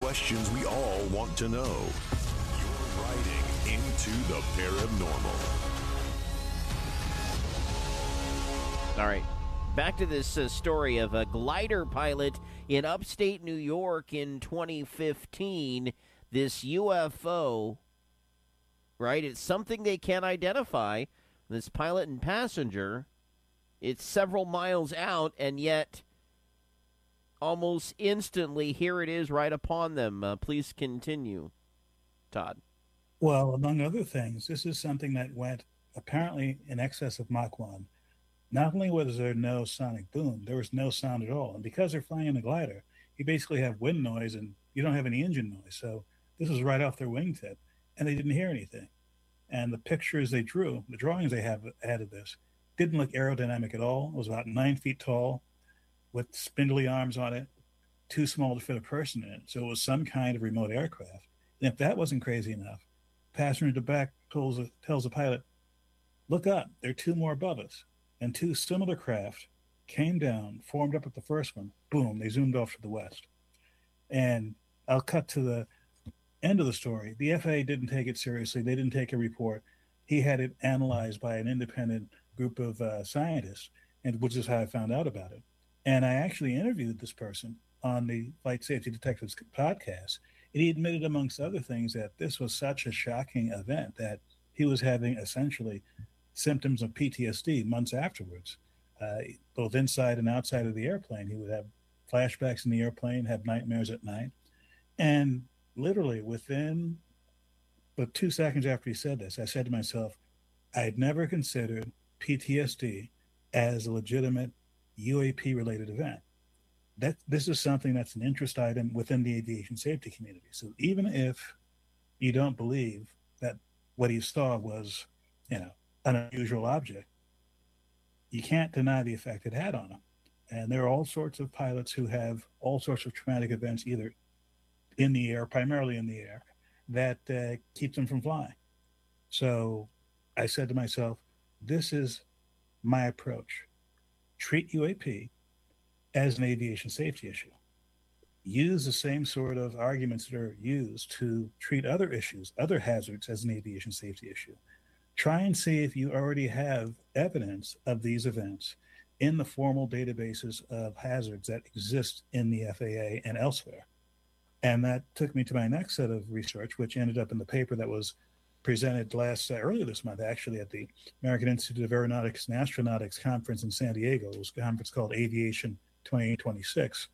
questions we all want to know. You're riding into the paranormal. All right, back to this story of a glider pilot in upstate New York in 2015. This UFO, right? It's something they can't identify. This pilot and passenger, it's several miles out, and yet almost instantly, here it is right upon them. Please continue, Todd. Well, among other things, this is something that went apparently in excess of Mach 1. Not only was there no sonic boom, there was no sound at all. And because they're flying in a glider, you basically have wind noise and you don't have any engine noise. So this was right off their wingtip, and they didn't hear anything. And the pictures they drew, the drawings they have added this, didn't look aerodynamic at all. It was about 9 feet tall with spindly arms on it, too small to fit a person in it. So it was some kind of remote aircraft. And if that wasn't crazy enough, passenger in the back tells the pilot, look up, there are two more above us. And two similar craft came down, formed up at the first one. Boom, they zoomed off to the west. And I'll cut to the end of the story. The FAA didn't take it seriously. They didn't take a report. He had it analyzed by an independent group of scientists, and which is how I found out about it. And I actually interviewed this person on the Flight Safety Detectives podcast. And he admitted, amongst other things, that this was such a shocking event that he was having essentially symptoms of PTSD months afterwards, both inside and outside of the airplane. He would have flashbacks in the airplane, have nightmares at night. And literally within but 2 seconds after he said this, I said to myself, I had never considered PTSD as a legitimate UAP-related event. This is something that's an interest item within the aviation safety community. So even if you don't believe that what he saw was, an unusual object, you can't deny the effect it had on him. And there are all sorts of pilots who have all sorts of traumatic events, either in the air, primarily in the air, that keep them from flying. So I said to myself, this is my approach. Treat UAP as an aviation safety issue. Use the same sort of arguments that are used to treat other issues, other hazards, as an aviation safety issue. Try and see if you already have evidence of these events in the formal databases of hazards that exist in the FAA and elsewhere. And that took me to my next set of research, which ended up in the paper that was presented earlier this month, actually, at the American Institute of Aeronautics and Astronautics conference in San Diego. It was a conference called Aviation 2026.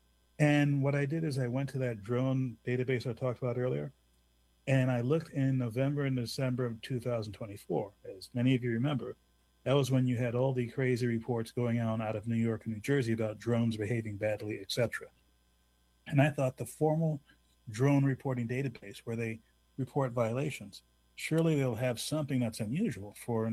And what I did is I went to that drone database I talked about earlier, and I looked in November and December of 2024. As many of you remember, that was when you had all the crazy reports going on out of New York and New Jersey about drones behaving badly, etc. And I thought the formal drone reporting database where they report violations, surely they'll have something that's unusual for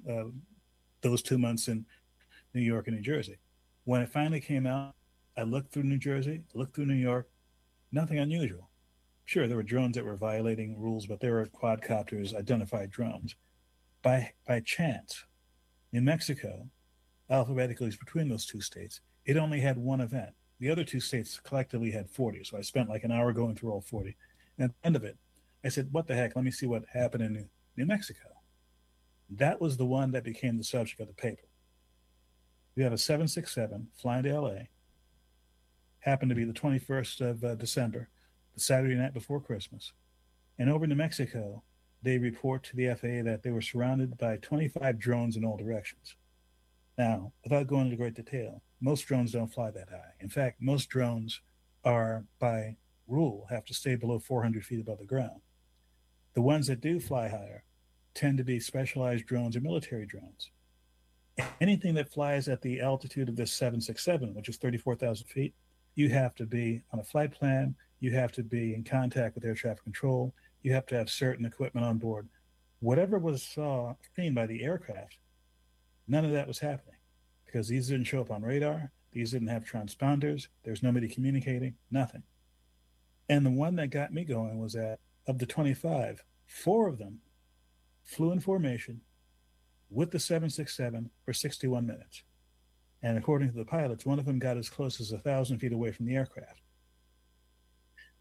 those 2 months in New York and New Jersey. When it finally came out, I looked through New Jersey, looked through New York, nothing unusual. Sure, there were drones that were violating rules, but there were quadcopters, identified drones. By chance, New Mexico, alphabetically is between those two states, it only had one event. The other two states collectively had 40. So I spent like an hour going through all 40. And at the end of it, I said, what the heck? Let me see what happened in New Mexico. That was the one that became the subject of the paper. We had a 767 flying to LA. Happened to be the 21st of December, the Saturday night before Christmas. And over in New Mexico, they report to the FAA that they were surrounded by 25 drones in all directions. Now, without going into great detail, most drones don't fly that high. In fact, most drones are, by rule, have to stay below 400 feet above the ground. The ones that do fly higher tend to be specialized drones or military drones. Anything that flies at the altitude of this 767, which is 34,000 feet, you have to be on a flight plan, you have to be in contact with air traffic control, you have to have certain equipment on board. Whatever was seen by the aircraft, none of that was happening because these didn't show up on radar, these didn't have transponders, there's nobody communicating, nothing. And the one that got me going was that of the 25, 4 of them flew in formation with the 767 for 61 minutes. And according to the pilots, one of them got as close as 1,000 feet away from the aircraft.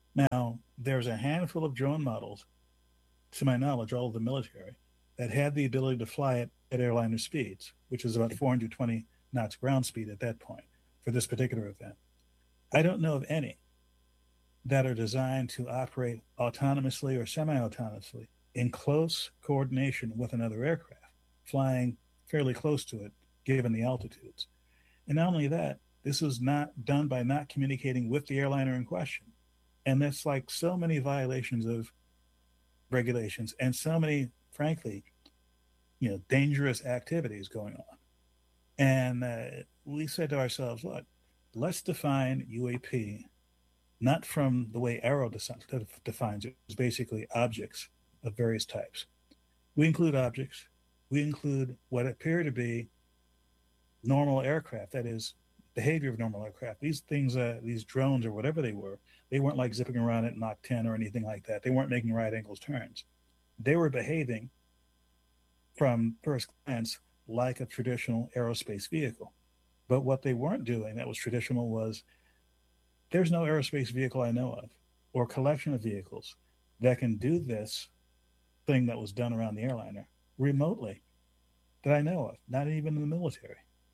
Now, there's a handful of drone models, to my knowledge, all of the military, that had the ability to fly it at airliner speeds, which is about 420 knots ground speed at that point for this particular event. I don't know of any that are designed to operate autonomously or semi-autonomously in close coordination with another aircraft, flying fairly close to it, given the altitudes. And not only that, this was not done by not communicating with the airliner in question. And that's like so many violations of regulations and so many, frankly, dangerous activities going on. And we said to ourselves, look, let's define UAP not from the way Arrow defines it, it's basically objects of various types. We include objects. We include what appear to be normal aircraft, that is, behavior of normal aircraft. These things, these drones or whatever they weren't like zipping around at Mach 10 or anything like that. They weren't making right angles turns. They were behaving from first glance like a traditional aerospace vehicle. But what they weren't doing that was traditional was there's no aerospace vehicle I know of or collection of vehicles that can do this thing that was done around the airliner remotely that I know of, not even in the military.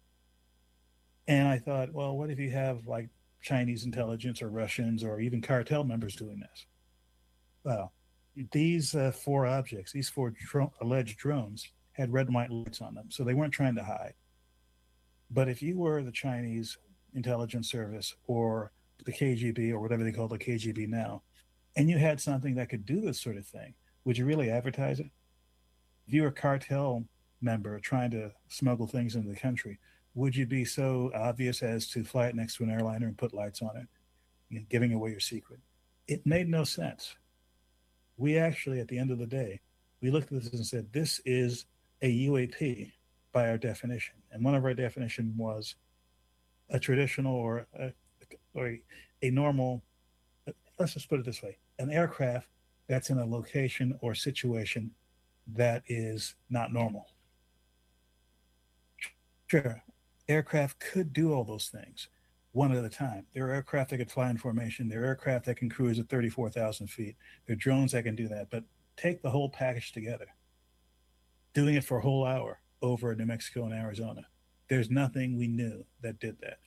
And I thought, well, what if you have like Chinese intelligence or Russians or even cartel members doing this? Well, these four objects, these four alleged drones had red and white lights on them, so they weren't trying to hide. But if you were the Chinese intelligence service or the KGB or whatever they call the KGB now, and you had something that could do this sort of thing, would you really advertise it? If you were a cartel member trying to smuggle things into the country, would you be so obvious as to fly it next to an airliner and put lights on it, giving away your secret? It made no sense. We actually, at the end of the day, we looked at this and said, this is a UAP by our definition. And one of our definition was a traditional or a normal, let's just put it this way, an aircraft that's in a location or situation that is not normal. Sure, aircraft could do all those things one at a time. There are aircraft that could fly in formation. There are aircraft that can cruise at 34,000 feet. There are drones that can do that. But take the whole package together, doing it for a whole hour over New Mexico and Arizona. There's nothing we knew that did that.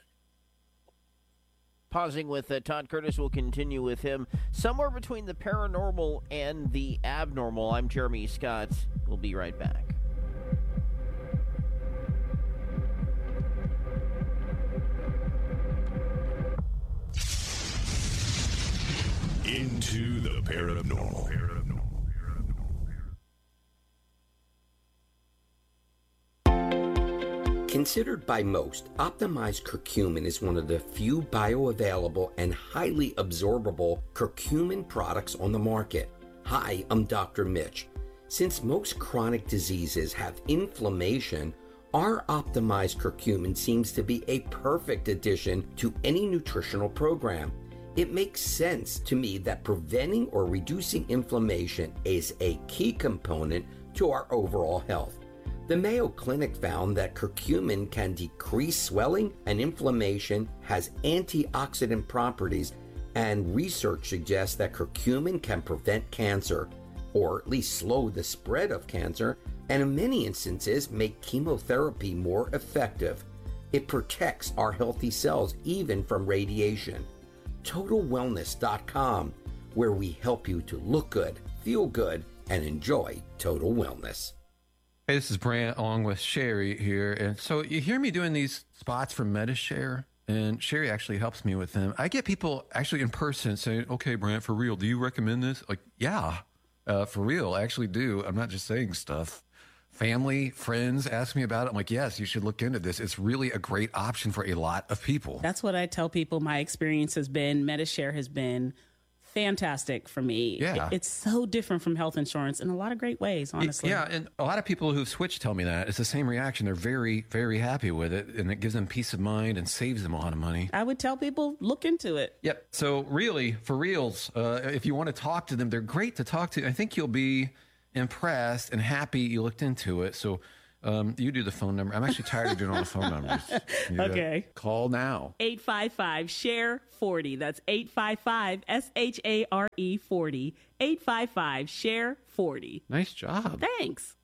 Pausing with Todd Curtis, we'll continue with him. Somewhere between the paranormal and the abnormal, I'm Jeremy Scott. We'll be right back. Into the paranormal. Considered by most, optimized curcumin is one of the few bioavailable and highly absorbable curcumin products on the market. Hi, I'm Dr. Mitch. Since most chronic diseases have inflammation, our optimized curcumin seems to be a perfect addition to any nutritional program. It makes sense to me that preventing or reducing inflammation is a key component to our overall health. The Mayo Clinic found that curcumin can decrease swelling and inflammation, has antioxidant properties, and research suggests that curcumin can prevent cancer, or at least slow the spread of cancer, and in many instances make chemotherapy more effective. It protects our healthy cells even from radiation. TotalWellness.com, where we help you to look good, feel good, and enjoy total wellness. Hey, this is Brant along with Sherry here. And so you hear me doing these spots for MediShare, and Sherry actually helps me with them. I get people actually in person saying, okay, Brant, for real, do you recommend this? Like, yeah, for real, I actually do. I'm not just saying stuff. Family, friends ask me about it. I'm like, yes, you should look into this. It's really a great option for a lot of people. That's what I tell people my experience has been. MediShare has been fantastic for me. Yeah. It's so different from health insurance in a lot of great ways, honestly. Yeah, and a lot of people who've switched tell me that. It's the same reaction. They're very, very happy with it, and it gives them peace of mind and saves them a lot of money. I would tell people, look into it. Yep. So really, for reals, if you want to talk to them, they're great to talk to. I think you'll be impressed and happy you looked into it. So You do the phone number. I'm actually tired of doing all the phone numbers. Okay. Call now. 855-SHARE-40. That's 855-SHARE-40. 855-SHARE-40. Nice job. Thanks.